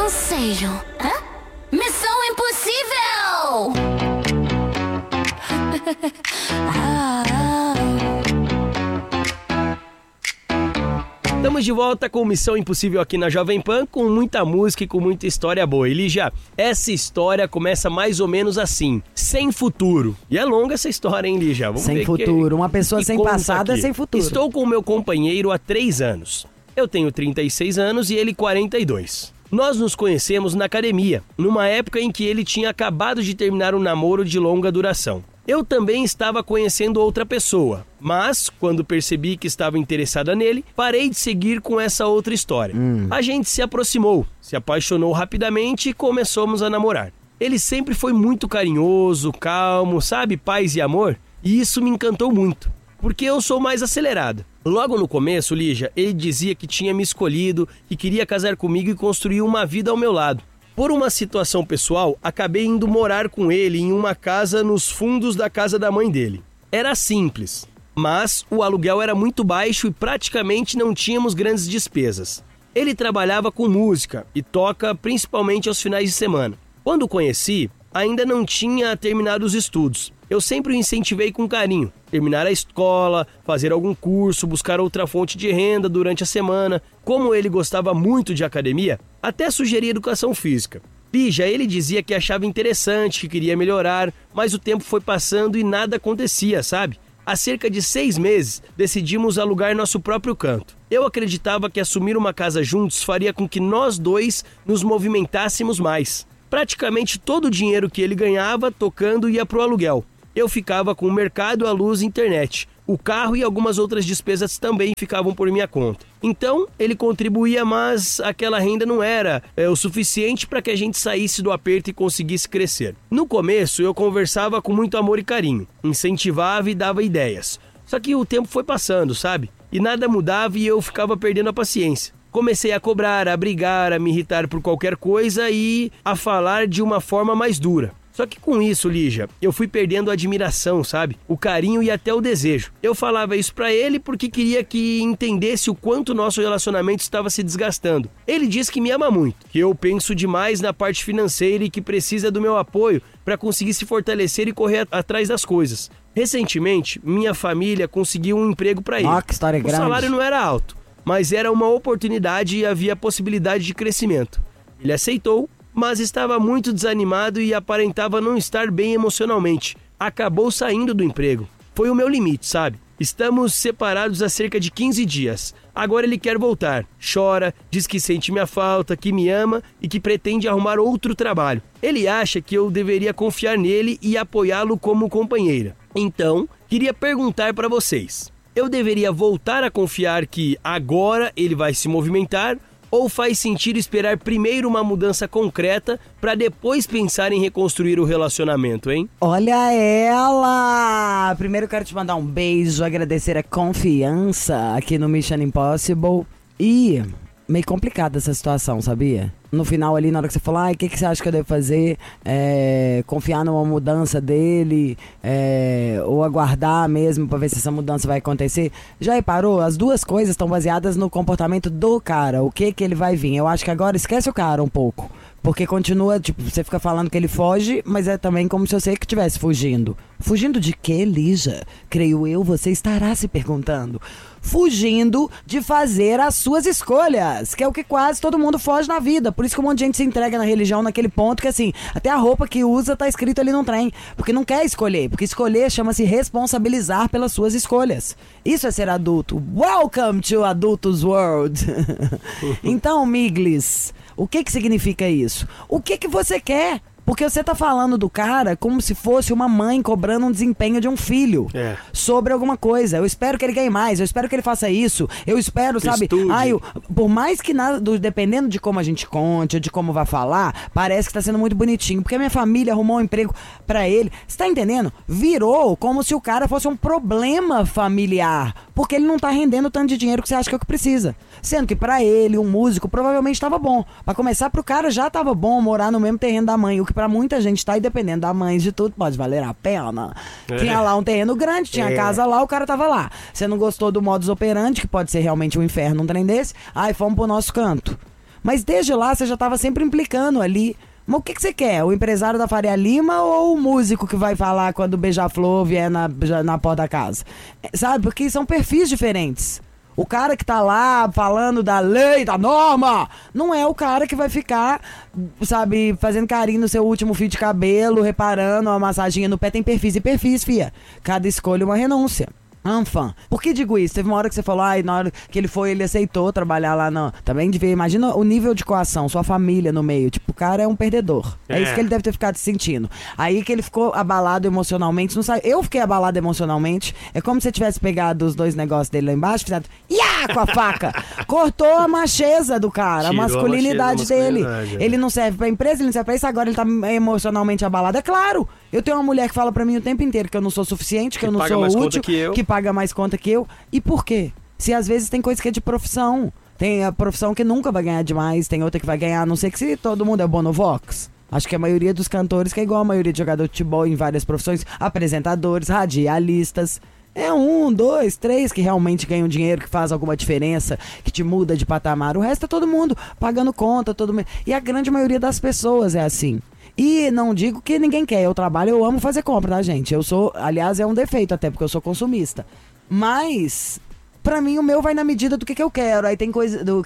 Conselho. Hã? Missão Impossível! Estamos de volta com Missão Impossível aqui na Jovem Pan, com muita música e com muita história boa. Lígia, essa história começa mais ou menos assim, sem futuro. E é longa essa história, hein, Lígia? Vamos sem ver futuro, uma pessoa sem passado é sem futuro. Estou com o meu companheiro há 3 anos. Eu tenho 36 anos e ele 42. Nós nos conhecemos na academia, numa época em que ele tinha acabado de terminar um namoro de longa duração. Eu também estava conhecendo outra pessoa, mas quando percebi que estava interessada nele, parei de seguir com essa outra história. A gente se aproximou, se apaixonou rapidamente e começamos a namorar. Ele sempre foi muito carinhoso, calmo, sabe, paz e amor, e isso me encantou muito, porque eu sou mais acelerado. Logo no começo, Lígia, ele dizia que tinha me escolhido, que queria casar comigo e construir uma vida ao meu lado. Por uma situação pessoal, acabei indo morar com ele em uma casa nos fundos da casa da mãe dele. Era simples, mas o aluguel era muito baixo e praticamente não tínhamos grandes despesas. Ele trabalhava com música e toca principalmente aos finais de semana. Quando o conheci, ainda não tinha terminado os estudos. Eu sempre o incentivei com carinho. Terminar a escola, fazer algum curso, buscar outra fonte de renda durante a semana. Como ele gostava muito de academia, até sugeri educação física. Lígia, ele dizia que achava interessante, que queria melhorar, mas o tempo foi passando e nada acontecia, sabe? Há cerca de 6 meses, decidimos alugar nosso próprio canto. Eu acreditava que assumir uma casa juntos faria com que nós dois nos movimentássemos mais. Praticamente todo o dinheiro que ele ganhava tocando ia pro aluguel. Eu ficava com o mercado, a luz e a internet. O carro e algumas outras despesas também ficavam por minha conta. Então, ele contribuía, mas aquela renda não era o suficiente para que a gente saísse do aperto e conseguisse crescer. No começo, eu conversava com muito amor e carinho, incentivava e dava ideias. Só que o tempo foi passando, sabe? E nada mudava e eu ficava perdendo a paciência. Comecei a cobrar, a brigar, a me irritar por qualquer coisa e a falar de uma forma mais dura. Só que com isso, Lígia, eu fui perdendo a admiração, sabe? O carinho e até o desejo. Eu falava isso pra ele porque queria que entendesse o quanto nosso relacionamento estava se desgastando. Ele diz que me ama muito, que eu penso demais na parte financeira e que precisa do meu apoio para conseguir se fortalecer e correr atrás das coisas. Recentemente, minha família conseguiu um emprego pra ele. Que história grande. O salário não era alto, mas era uma oportunidade e havia possibilidade de crescimento. Ele aceitou, mas estava muito desanimado e aparentava não estar bem emocionalmente. Acabou saindo do emprego. Foi o meu limite, sabe? Estamos separados há cerca de 15 dias. Agora ele quer voltar. Chora, diz que sente minha falta, que me ama e que pretende arrumar outro trabalho. Ele acha que eu deveria confiar nele e apoiá-lo como companheira. Então, queria perguntar para vocês. Eu deveria voltar a confiar que agora ele vai se movimentar ou faz sentido esperar primeiro uma mudança concreta para depois pensar em reconstruir o relacionamento, hein? Olha ela! Primeiro eu quero te mandar um beijo, agradecer a confiança aqui no Mission Impossible. E meio complicada essa situação, sabia? No final ali, na hora que você falou, o que você acha que eu devo fazer? Confiar numa mudança dele, ou aguardar mesmo pra ver se essa mudança vai acontecer. Já reparou? As duas coisas estão baseadas no comportamento do cara. O que ele vai vir? Eu acho que agora esquece o cara um pouco. Porque continua, tipo, você fica falando que ele foge, mas é também como se você que estivesse fugindo. Fugindo de quê, Lígia? Creio eu, você estará se perguntando. Fugindo de fazer as suas escolhas, que é o que quase todo mundo foge na vida. Por isso que um monte de gente se entrega na religião naquele ponto que, assim, até a roupa que usa tá escrito ali no trem. Porque não quer escolher. Porque escolher chama-se responsabilizar pelas suas escolhas. Isso é ser adulto. Welcome to Adultos World. Então, Miglis, o que significa isso? O que você quer? Porque você tá falando do cara como se fosse uma mãe cobrando um desempenho de um filho sobre alguma coisa. Eu espero que ele ganhe mais, eu espero que ele faça isso, eu espero, sabe? Por mais que nada, dependendo de como a gente conte, de como vai falar, parece que tá sendo muito bonitinho. Porque a minha família arrumou um emprego pra ele. Você tá entendendo? Virou como se o cara fosse um problema familiar. Porque ele não tá rendendo tanto de dinheiro que você acha que é o que precisa. Sendo que pra ele, um músico, provavelmente tava bom. Pra começar, pro cara já tava bom morar no mesmo terreno da mãe. O que pra muita gente tá, e dependendo da mãe de tudo, pode valer a pena. Tinha lá um terreno grande, tinha casa lá, o cara tava lá. Você não gostou do modus operandi, que pode ser realmente um inferno, um trem desse? Fomos pro nosso canto. Mas desde lá você já tava sempre implicando ali. Mas o que você quer? O empresário da Faria Lima ou o músico que vai falar quando o beija-flor vier na porta da casa? Sabe? Porque são perfis diferentes. O cara que tá lá falando da lei, da norma, não é o cara que vai ficar, sabe, fazendo carinho no seu último fio de cabelo, reparando uma massaginha no pé. Tem perfis e perfis, fia. Cada escolha uma renúncia. Anfã. Por que digo isso? Teve uma hora que você falou, na hora que ele foi, ele aceitou trabalhar lá no... Também devia, imagina o nível de coação, sua família no meio. Tipo, o cara é um perdedor. É isso que ele deve ter ficado sentindo. Aí que ele ficou abalado emocionalmente, não sabe? Eu fiquei abalado emocionalmente. É como se você tivesse pegado os dois negócios dele lá embaixo, fizeram com a faca. Cortou a macheza do cara, Tirou a masculinidade dele. é. Ele não serve pra empresa, ele não serve pra isso, agora ele tá emocionalmente abalado. É claro, eu tenho uma mulher que fala pra mim o tempo inteiro que eu não sou suficiente, que eu não sou útil, que paga mais conta que eu. E por quê? Se às vezes tem coisa que é de profissão. Tem a profissão que nunca vai ganhar demais, tem outra que vai ganhar, a não sei que se todo mundo é Bonovox. Acho que a maioria dos cantores, que é igual a maioria de jogador de futebol em várias profissões, apresentadores, radialistas. É 1, 2, 3 que realmente ganham dinheiro, que faz alguma diferença, que te muda de patamar. O resto é todo mundo pagando conta, todo mundo. E a grande maioria das pessoas é assim. E não digo que ninguém quer, eu trabalho, eu amo fazer compra, tá, gente? Eu sou, aliás, é um defeito até, porque eu sou consumista. Mas, pra mim, o meu vai na medida do que eu quero. Aí tem coisa do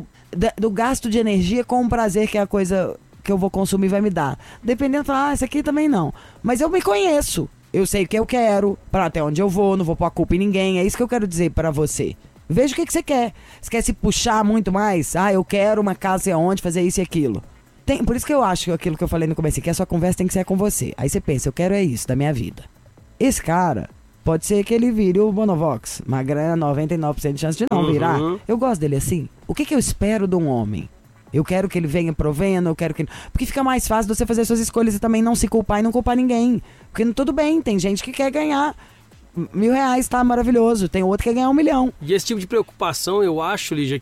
do gasto de energia com o prazer que a coisa que eu vou consumir vai me dar. Dependendo, isso aqui também não. Mas eu me conheço. Eu sei o que eu quero, pra até onde eu vou, não vou pôr a culpa em ninguém. É isso que eu quero dizer pra você. Veja o que você quer. Você quer se puxar muito mais? Eu quero uma casa e aonde, fazer isso e aquilo. Por isso que eu acho que aquilo que eu falei no começo, que a sua conversa tem que ser com você. Aí você pensa, eu quero isso da minha vida. Esse cara, pode ser que ele vire o Bonovox. Magrana, 99% de chance de não virar. Eu gosto dele assim. O que eu espero de um homem? Eu quero que ele venha provendo, eu quero que... Porque fica mais fácil você fazer suas escolhas e também não se culpar e não culpar ninguém. Porque tudo bem, tem gente que quer ganhar R$1.000, tá maravilhoso. Tem outro que quer ganhar 1 milhão. E esse tipo de preocupação, eu acho, Lígia,